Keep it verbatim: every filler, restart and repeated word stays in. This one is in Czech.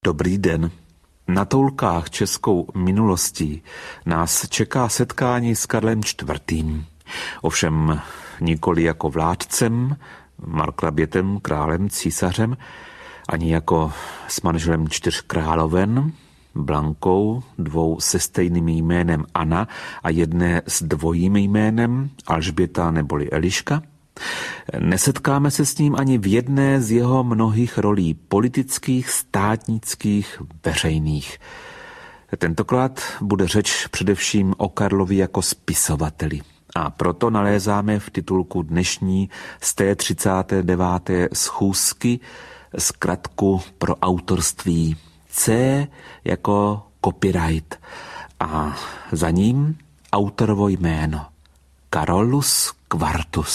Dobrý den. Na toulkách českou minulostí nás čeká setkání s Karlem čtvrtým. Ovšem nikoli jako vládcem, markrabětem, králem, císařem, ani jako s manželem čtyř královen, Blankou, dvou se stejným jménem Anna a jedné s dvojím jménem Alžběta neboli Eliška. Nesetkáme se s ním ani v jedné z jeho mnohých rolí politických, státnických, veřejných. Tentokrát bude řeč především o Karlovi jako spisovateli. A proto nalézáme v titulku dnešní z té třicáté deváté schůzky zkratku pro autorství C jako copyright a za ním autorovo jméno Carolus Quartus.